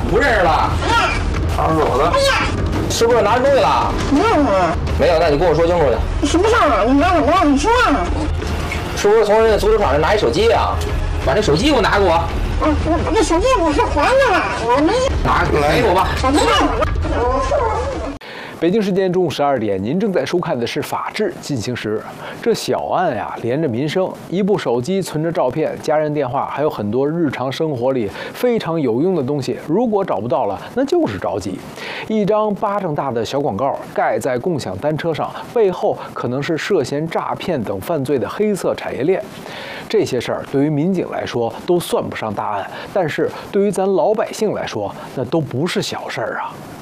不认识了？ 他是我的。 是不是拿东西了？ 没有啊。 没有，那你跟我说清楚去。 什么事儿？你拿我东西说啊。 是不是从人家足球场上拿一手机啊？把那手机给我拿给我。 我这手机我是还的了，我没拿来给我吧。 手机让我。 北京时间中午12点，您正在收看的是《法治进行时》。这小案呀，连着民生，一部手机存着照片、家人电话，还有很多日常生活里非常有用的东西。如果找不到了，那就是着急。一张巴掌大的小广告盖在共享单车上，背后可能是涉嫌诈骗等犯罪的黑色产业链。这些事儿对于民警来说都算不上大案，但是对于咱老百姓来说，那都不是小事儿啊。